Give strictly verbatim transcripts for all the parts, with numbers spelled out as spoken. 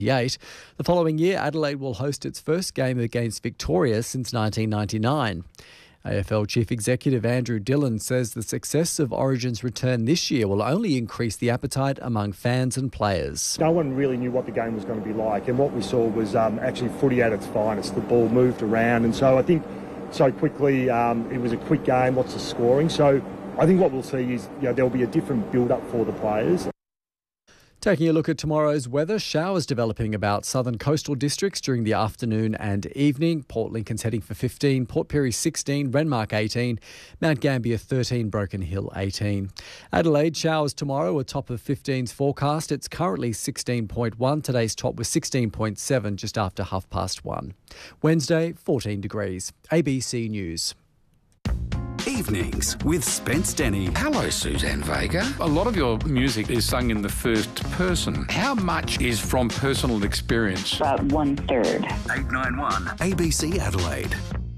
The following year, Adelaide will host its first game against Victoria since nineteen ninety-nine. A F L Chief Executive Andrew Dillon says the success of Origin's return this year will only increase the appetite among fans and players. No one really knew what the game was going to be like, and what we saw was um, actually footy at its finest. The ball moved around, and so I think so quickly um, it was a quick game, lots of scoring. So I think what we'll see is you know, there'll be a different build-up for the players. Taking a look at tomorrow's weather, showers developing about southern coastal districts during the afternoon and evening. Port Lincoln's heading for fifteen, Port Pirie sixteen, Renmark eighteen, Mount Gambier thirteen, Broken Hill eighteen. Adelaide, showers tomorrow, a top of fifteen's forecast. It's currently sixteen point one. Today's top was sixteen point seven just after half past one. Wednesday, fourteen degrees. A B C News. Evenings with Spence Denny. Hello, Suzanne Vega. A lot of your music is sung in the first person. How much is from personal experience? About one third. eight nine one A B C Adelaide.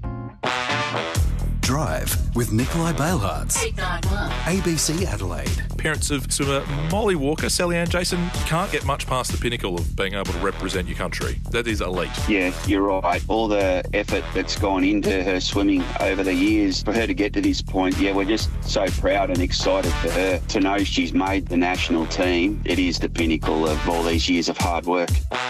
Drive with Nikolai Bailhartz. eight nine one A B C Adelaide. Parents of swimmer Molly Walker, Sally Ann Jason, you can't get much past the pinnacle of being able to represent your country. That is elite. Yeah, you're right. All the effort that's gone into her swimming over the years, for her to get to this point, yeah, we're just so proud and excited for her to know she's made the national team. It is the pinnacle of all these years of hard work.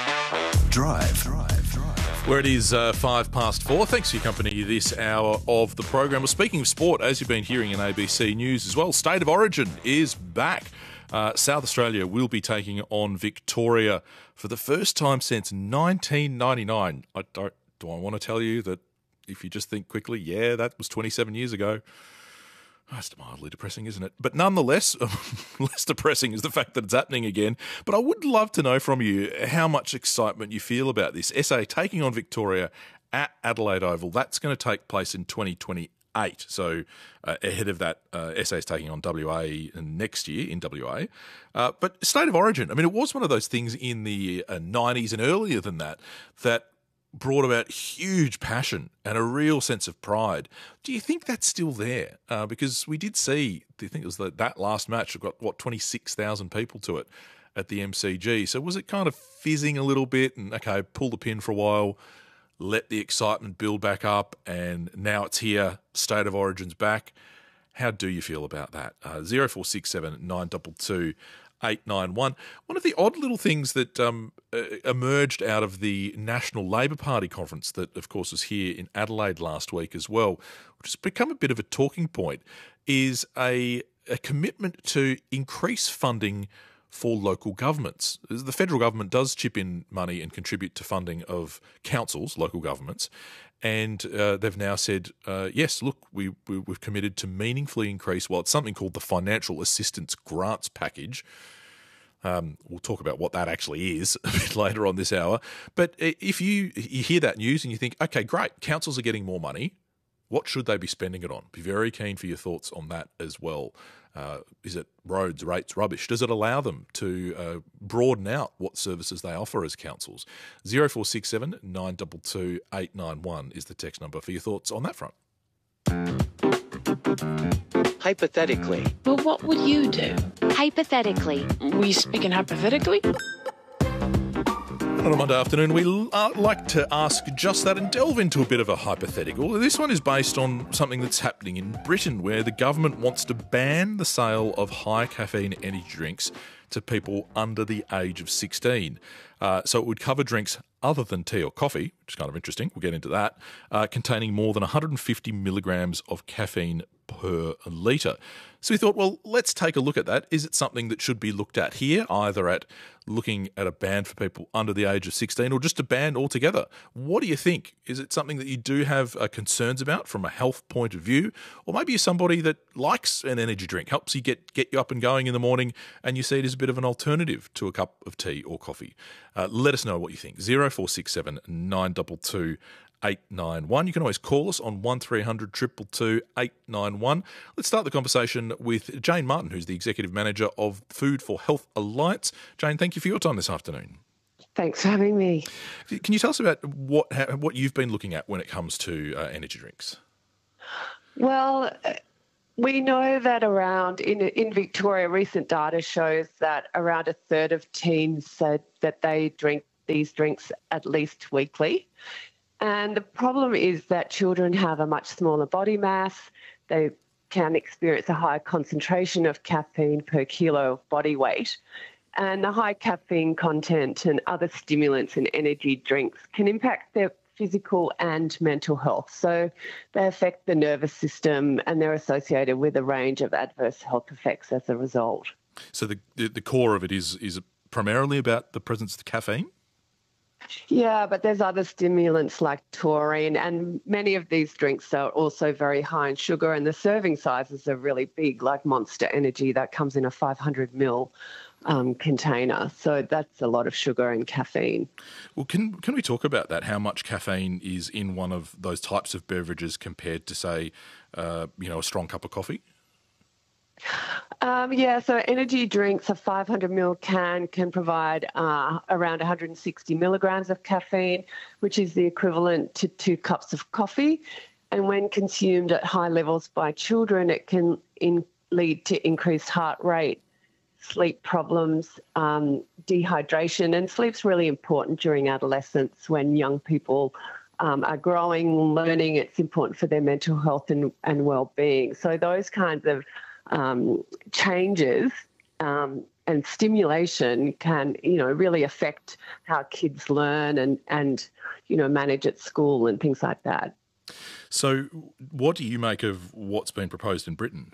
Drive. Drive. Where it is uh, five past four. Thanks for your company this hour of the program. Well, speaking of sport, as you've been hearing in A B C News as well, State of Origin is back. Uh, South Australia will be taking on Victoria for the first time since nineteen ninety-nine. I don't, do I want to tell you that if you just think quickly, yeah, that was twenty-seven years ago. That's mildly depressing, isn't it? But nonetheless, less depressing is the fact that it's happening again. But I would love to know from you how much excitement you feel about this. S A taking on Victoria at Adelaide Oval. That's going to take place in twenty twenty-eight. So uh, ahead of that, uh, S A is taking on W A next year in W A. Uh, but State of Origin, I mean, it was one of those things in the uh, nineties and earlier than that that brought about huge passion and a real sense of pride. Do you think that's still there? Uh, because we did see, I think it was the, that last match, got, what, twenty-six thousand people to it at the M C G. So was it kind of fizzing a little bit and, okay, pull the pin for a while, let the excitement build back up, and now it's here, State of Origin's back? How do you feel about that? Uh, zero four six seven nine two two eight nine one. One of the odd little things that um, uh, emerged out of the National Labor Party conference that, of course, was here in Adelaide last week as well, which has become a bit of a talking point, is a, a commitment to increase funding for local governments. The federal government does chip in money and contribute to funding of councils, local governments, and uh, they've now said, uh, yes, look, we, we, we've committed to meaningfully increase, well, it's something called the Financial Assistance Grants Package. Um, we'll talk about what that actually is a bit later on this hour. But if you, you hear that news and you think, okay, great, councils are getting more money, what should they be spending it on? Be very keen for your thoughts on that as well. Uh, is it roads, rates, rubbish? Does it allow them to uh, broaden out what services they offer as councils? zero four six seven nine two two eight nine one is the text number for your thoughts on that front. Hypothetically. Well, what would you do? Hypothetically. We speaking hypothetically? On a Monday afternoon, we uh, like to ask just that and delve into a bit of a hypothetical. This one is based on something that's happening in Britain, where the government wants to ban the sale of high caffeine energy drinks to people under the age of sixteen. Uh, so it would cover drinks other than tea or coffee, which is kind of interesting. We'll get into that, uh, containing more than one hundred fifty milligrams of caffeine per litre. So we thought, well, let's take a look at that. Is it something that should be looked at here, either at looking at a ban for people under the age of sixteen or just a ban altogether? What do you think? Is it something that you do have uh, concerns about from a health point of view? Or maybe you're somebody that likes an energy drink, helps you get, get you up and going in the morning, and you see it as a bit of an alternative to a cup of tea or coffee. Uh, let us know what you think. zero four six seven nine two two eight nine one. You can always call us on one three hundred two two two eight nine one. Let's start the conversation with Jane Martin, who's the Executive Manager of Food for Health Alliance. Jane, thank you for your time this afternoon. Thanks for having me. Can you tell us about what what you've been looking at when it comes to uh, energy drinks? Well, we know that around, in, in Victoria, recent data shows that around a third of teens said that they drink these drinks at least weekly. And the problem is that children have a much smaller body mass. They can experience a higher concentration of caffeine per kilo of body weight. And the high caffeine content and other stimulants in energy drinks can impact their physical and mental health. So they affect the nervous system and they're associated with a range of adverse health effects as a result. So the the, the core of it is is primarily about the presence of caffeine? Yeah, but there's other stimulants like taurine, and many of these drinks are also very high in sugar, and the serving sizes are really big, like Monster Energy that comes in a five hundred mil um, container. So that's a lot of sugar and caffeine. Well, can can we talk about that? How much caffeine is in one of those types of beverages compared to, say, uh, you know, a strong cup of coffee? Um, yeah, so energy drinks, a five hundred mil can can provide uh, around one hundred sixty milligrams of caffeine, which is the equivalent to two cups of coffee. And when consumed at high levels by children, it can in, lead to increased heart rate, sleep problems, um, dehydration. And sleep's really important during adolescence when young people um, are growing, learning. It's important for their mental health and, and well-being. So those kinds of Um, changes um, and stimulation can, you know, really affect how kids learn and, and, you know, manage at school and things like that. So what do you make of what's been proposed in Britain?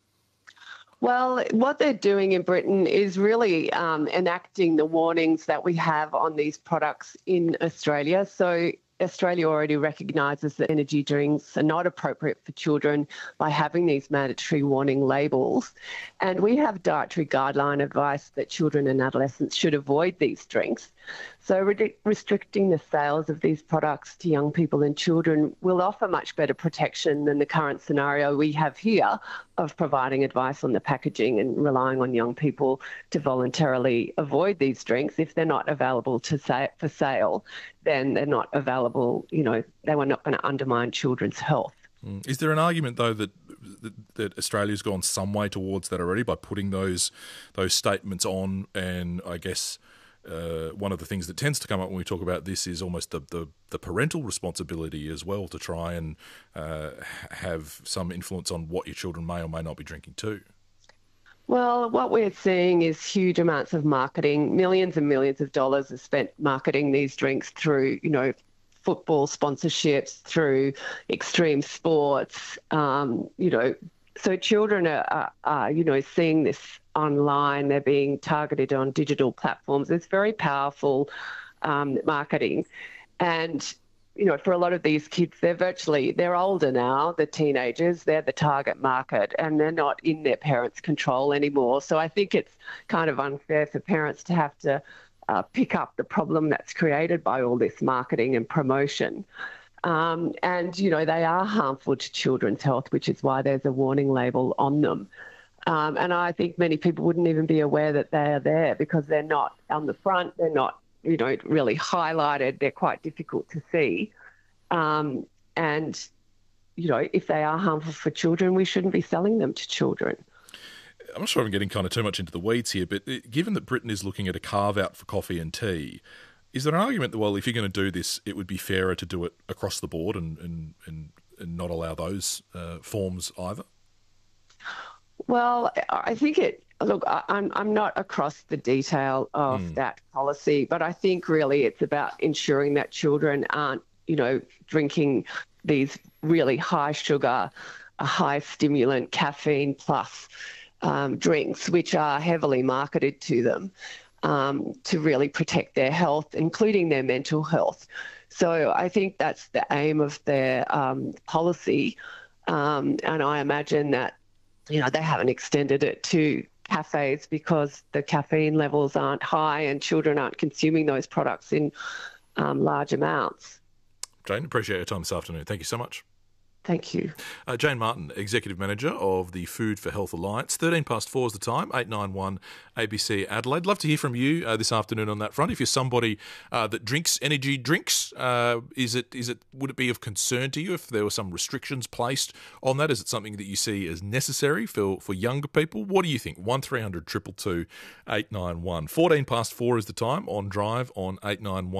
Well, what they're doing in Britain is really um, enacting the warnings that we have on these products in Australia. So Australia already recognises that energy drinks are not appropriate for children by having these mandatory warning labels. And we have dietary guideline advice that children and adolescents should avoid these drinks. So re- restricting the sales of these products to young people and children will offer much better protection than the current scenario we have here of providing advice on the packaging and relying on young people to voluntarily avoid these drinks. If they're not available to say, for sale, then they're not available, you know, they were not going to undermine children's health. Mm. Is there an argument, though, that, that that Australia's gone some way towards that already by putting those those statements on? And I guess uh, one of the things that tends to come up when we talk about this is almost the, the, the parental responsibility as well to try and uh, have some influence on what your children may or may not be drinking too. Well, what we're seeing is huge amounts of marketing. Millions and millions of dollars are spent marketing these drinks through, you know, football sponsorships, through extreme sports, um, you know. So children are, are, are, you know, seeing this online. They're being targeted on digital platforms. It's very powerful um, marketing. And you know, for a lot of these kids, they're virtually, they're older now, the teenagers, they're the target market and they're not in their parents' control anymore. So I think it's kind of unfair for parents to have to uh, pick up the problem that's created by all this marketing and promotion. Um, and, you know, they are harmful to children's health, which is why there's a warning label on them. Um, and I think many people wouldn't even be aware that they are there because they're not on the front, they're not, you know, really highlighted. They're quite difficult to see. Um, and, you know, if they are harmful for children, we shouldn't be selling them to children. I'm not sure I'm getting kind of too much into the weeds here, but given that Britain is looking at a carve-out for coffee and tea, is there an argument that, well, if you're going to do this, it would be fairer to do it across the board and, and, and, and not allow those uh, forms either? Well, I think it, look, I'm I'm not across the detail of mm. that policy, but I think really it's about ensuring that children aren't, you know, drinking these really high sugar, high stimulant, caffeine plus um, drinks, which are heavily marketed to them um, to really protect their health, including their mental health. So I think that's the aim of their um, policy. Um, and I imagine that, you know, they haven't extended it to cafes because the caffeine levels aren't high and children aren't consuming those products in um, large amounts. Jane, appreciate your time this afternoon. Thank you so much. Thank Thank you. Uh, Jane Martin, Executive Manager of the Food for Health Alliance. thirteen past four is the time, eight nine one A B C Adelaide. Love to hear from you uh, this afternoon on that front. If you're somebody uh, that drinks energy drinks, uh, is it is it would it be of concern to you if there were some restrictions placed on that? Is it something that you see as necessary for, for younger people? What do you think? one three hundred two two two eight nine one. fourteen past four is the time on Drive on eight nine one.